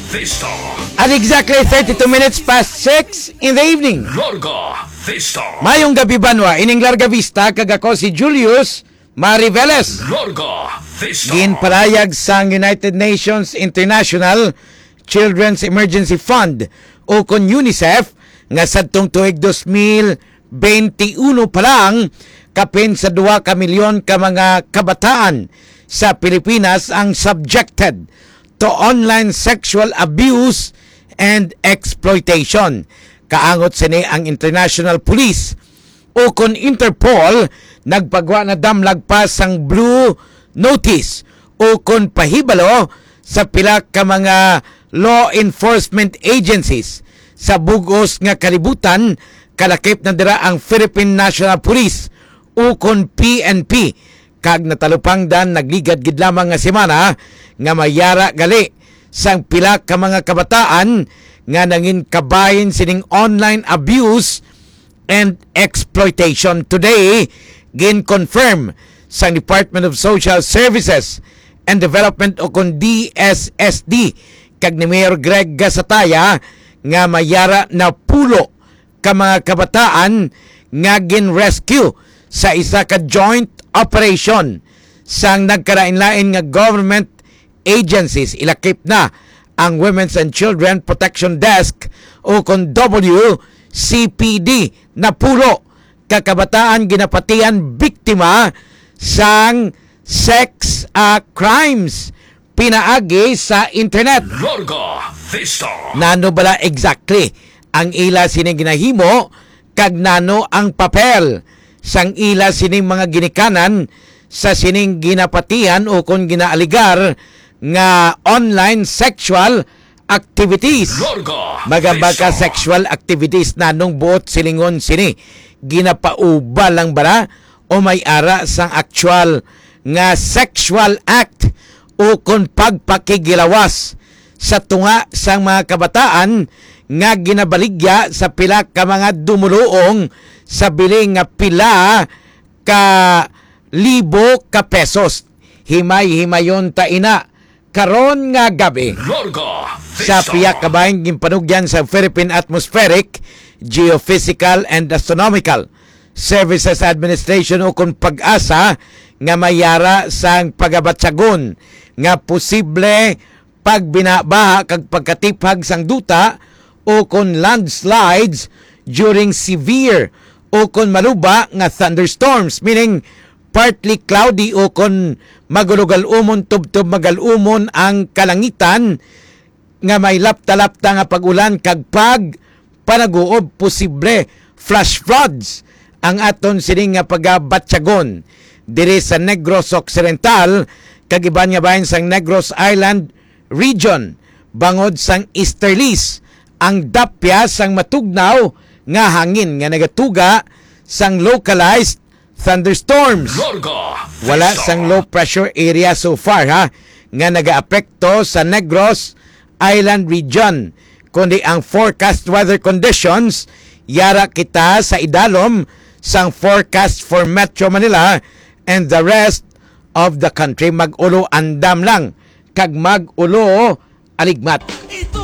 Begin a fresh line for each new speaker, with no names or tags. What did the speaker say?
Vista.
At exactly 32 minutes past 6 in the evening.
Larga Vista.
Mayong gabi banwa, ining Larga Vista, kag ako si Julius Mariveles.
Larga Vista.
Ginparayag sang United Nations International Children's Emergency Fund o kon UNICEF nga sadtong tuig 2021 pa lang kapin sa 2 ka milyon ka mga kabataan sa Pilipinas ang subjected to online sexual abuse and exploitation. Kaangot sini ang International Police o kon Interpol nagpagwa na damlag pa sang Blue Notice o kon pahibalo sa pila ka mga law enforcement agencies sa bugos nga kalibutan kalakip na dira ang Philippine National Police o kon PNP kag natalupang dan nagligad gid lamang nga semana nga mayara gali sang pila ka mga kabataan nga nangin kabayin sining online abuse and exploitation. Today gin-confirm sang Department of Social Services and Development o kon DSSD kag ni Mayor Greg Gasataya nga mayara na pulo ka mga kabataan nga gin-rescue sa isa ka joint operation sang nagkarain-lain nga government agencies. Ilakip na ang Women's and Children Protection Desk o kon WCPD na pulo ka kabataan ginapatian biktima sang sex crimes pinaagi sa internet.
Larga Vista.
Nano bala exactly ang ila sining ginahimo kag nano ang papel sang ila sining mga ginikanan sa sining ginapatian o kung ginaaligar nga online sexual activities.
Larga
Magamba ka
Vista.
sexual activities nanong buot silingon sini ginapauba lang bara o may ara sang actual nga sexual act o kung pagpakigilawas sa tunga sang mga kabataan nga ginabaligya sa pila ka mga dumuluong sa biling nga pila ka libo ka pesos. Himay-himayon ta ina karon nga gabi
Larga
sa
Vista.
piyak kabayang ginpanugyan sa Philippine Atmospheric, Geophysical and Astronomical Services Administration o kung pag-asa nga mayara sang pagabatsagon nga posible pagbinabaha kag pagkatipag sang duta o kung landslides during severe o kung maluba nga thunderstorms, meaning partly cloudy o kung magulugal-umon tubtob magalumon ang kalangitan nga may lapta-lapta nga pagulan kag pag panaguob posible flash floods ang aton sining nga pagabatsagon diri sa Negros Occidental kag iban nga bahin sang Negros Island region bangod sang easterlies ang dapya sang matugnaw nga hangin nga nagatuga sang localized thunderstorms.
Larga
Wala
Vista.
sang low pressure area so far ha nga nagaapekto sa Negros Island region kundi ang forecast weather conditions yara kita sa idalom sang forecast for Metro Manila and the rest of the country. Mag-ulo andam lang kag mag-ulo aligmat.